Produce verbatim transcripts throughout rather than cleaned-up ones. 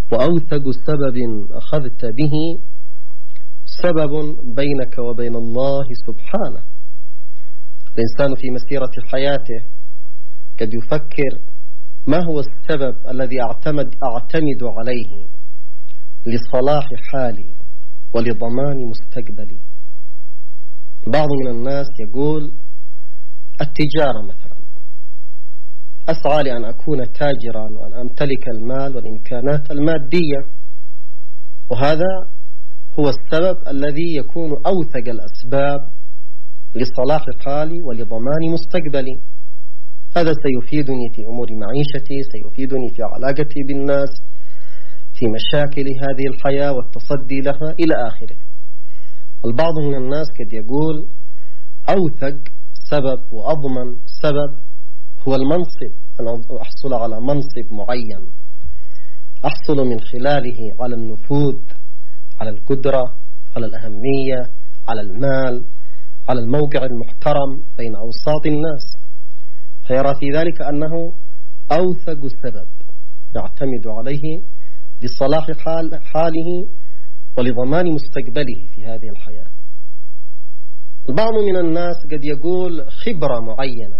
وأوثق سبب أخذت به سبب بينك وبين الله سبحانه. الإنسان في مسيرة حياته قد يفكر ما هو السبب الذي أعتمد, أعتمد عليه لصلاح حالي ولضمان مستقبلي. بعض من الناس يقول التجارة مثلا، أسعى لأن أكون تاجرا وأن أمتلك المال والإمكانات المادية، وهذا هو السبب الذي يكون أوثق الأسباب لصلاح حالي ولضمان مستقبلي. هذا سيفيدني في أمور معيشتي، سيفيدني في علاقتي بالناس، في مشاكل هذه الحياة والتصدي لها إلى آخره. البعض من الناس قد يقول أوثق سبب وأضمن سبب هو المنصب، أن أحصل على منصب معين أحصل من خلاله على النفوذ، على القدرة، على الأهمية، على المال، على الموقع المحترم بين أوساط الناس، فيرى في ذلك أنه أوثق سبب يعتمد عليه لصلاح حال حاله ولضمان مستقبله في هذه الحياة. البعض من الناس قد يقول خبرة معينة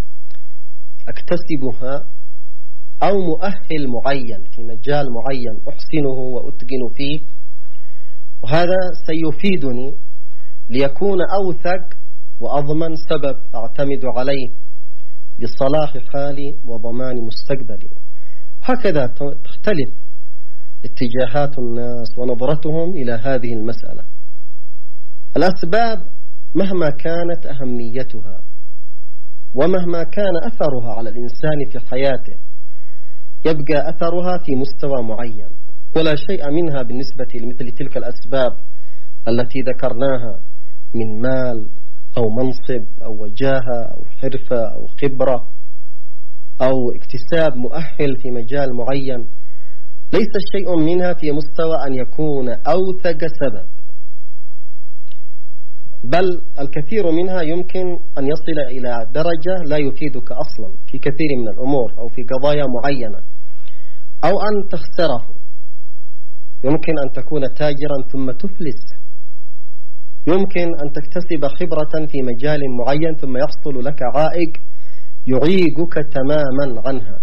أكتسبها أو مؤهل معين في مجال معين أحسنه وأتقن فيه، وهذا سيفيدني ليكون أوثق وأضمن سبب أعتمد عليه لصلاح حالي وضمان مستقبلي. هكذا تختلف اتجاهات الناس ونظرتهم إلى هذه المسألة. الأسباب مهما كانت أهميتها ومهما كان أثرها على الإنسان في حياته يبقى أثرها في مستوى معين، ولا شيء منها بالنسبة لمثل تلك الأسباب التي ذكرناها من مال أو منصب أو وجاهة أو حرفة أو خبرة أو اكتساب مؤهل في مجال معين، ليس شيء منها في مستوى أن يكون أوثق سبب، بل الكثير منها يمكن أن يصل إلى درجة لا يفيدك أصلا في كثير من الأمور أو في قضايا معينة، أو أن تخسره. يمكن أن تكون تاجرا ثم تفلس، يمكن أن تكتسب خبرة في مجال معين ثم يحصل لك عائق يعيقك تماما عنها.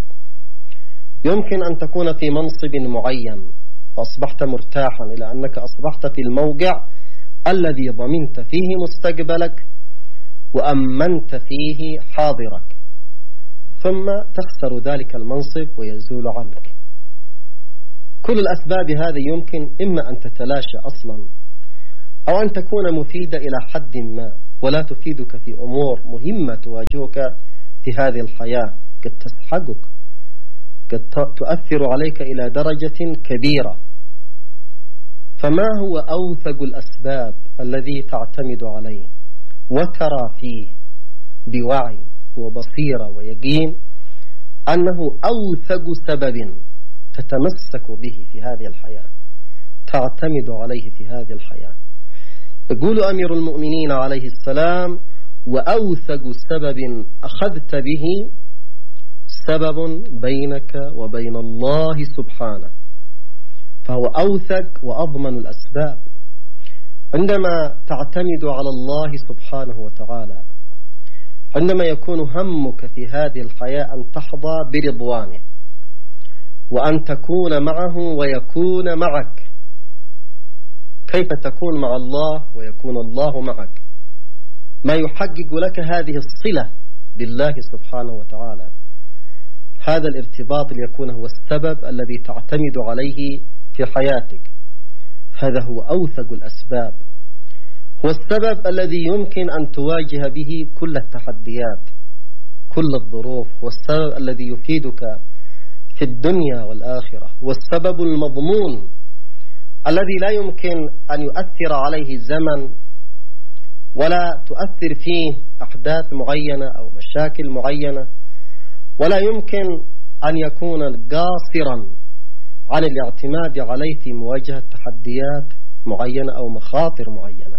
يمكن أن تكون في منصب معين وأصبحت مرتاحا إلى أنك أصبحت في الموقع الذي ضمنت فيه مستقبلك وأمنت فيه حاضرك، ثم تخسر ذلك المنصب ويزول عنك. كل الأسباب هذه يمكن إما أن تتلاشى أصلا أو أن تكون مفيدة إلى حد ما ولا تفيدك في أمور مهمة تواجهك في هذه الحياة، قد تسحقك، قد تؤثر عليك إلى درجة كبيرة. فما هو أوثق الأسباب الذي تعتمد عليه وترى فيه بوعي وبصيرة ويقين أنه أوثق سبب تتمسك به في هذه الحياة، تعتمد عليه في هذه الحياة؟ يقول أمير المؤمنين عليه السلام: وأوثق سبب أخذت به سبب بينك وبين الله سبحانه. فهو أوثق وأضمن الأسباب. عندما تعتمد على الله سبحانه وتعالى، عندما يكون همك في هذه الحياة أن تحظى برضوانه وأن تكون معه ويكون معك، كيف تكون مع الله ويكون الله معك؟ ما يحقق لك هذه الصلة بالله سبحانه وتعالى، هذا الارتباط ليكون هو السبب الذي تعتمد عليه في حياتك. هذا هو أوثق الأسباب، هو السبب الذي يمكن أن تواجه به كل التحديات، كل الظروف، هو السبب الذي يفيدك في الدنيا والآخرة، هو السبب المضمون الذي لا يمكن أن يؤثر عليه الزمن ولا تؤثر فيه أحداث معينة أو مشاكل معينة، ولا يمكن أن يكون قاصرا عن الاعتماد عليه في مواجهة تحديات معينة أو مخاطر معينة.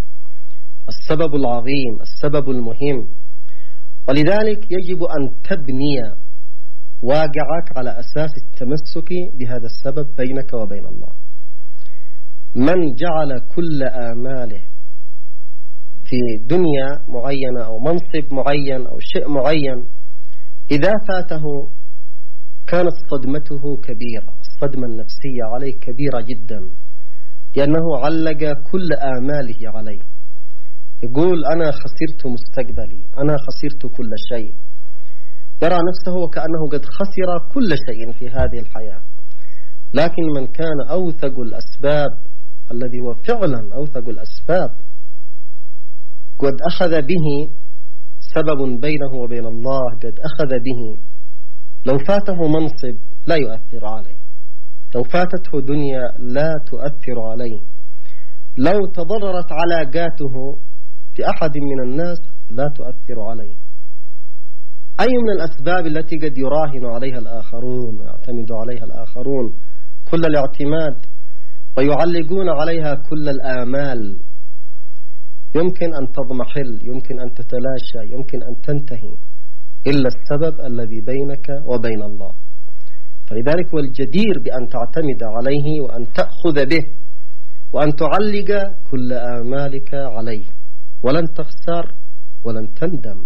السبب العظيم، السبب المهم. ولذلك يجب أن تبني واقعك على أساس التمسك بهذا السبب بينك وبين الله. من جعل كل آماله في دنيا معينة أو منصب معين أو شيء معين، إذا فاته كانت صدمته كبيرة، الصدمة النفسية عليه كبيرة جدا، لأنه علق كل آماله عليه. يقول أنا خسرت مستقبلي، أنا خسرت كل شيء، يرى نفسه وكأنه قد خسر كل شيء في هذه الحياة. لكن من كان أوثق الأسباب، الذي هو فعلا أوثق الأسباب، قد أخذ به سبب بينه وبين الله، قد أخذ به، لو فاته منصب لا يؤثر عليه، لو فاتته دنيا لا تؤثر عليه، لو تضررت علاقاته بأحد من الناس لا تؤثر عليه. أي من الأسباب التي قد يراهن عليها الآخرون ويعتمد عليها الآخرون كل الاعتماد ويعلقون عليها كل الآمال، يمكن أن تضمحل، يمكن أن تتلاشى، يمكن أن تنتهي، إلا السبب الذي بينك وبين الله. فلذلك هو الجدير بأن تعتمد عليه وأن تأخذ به وأن تعلق كل آمالك عليه، ولن تخسر ولن تندم.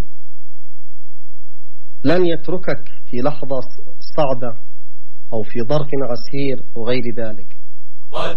لن يتركك في لحظة صعبة أو في ظرف عسير وغير ذلك.